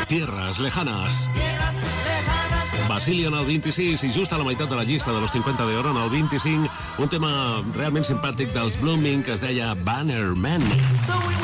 Tierras Lejanas. Basilio en el 26 i just a la meitat de la llista de los 50 de oro en el 25, un tema realment simpàtic dels Blooming que es deia Banner Man.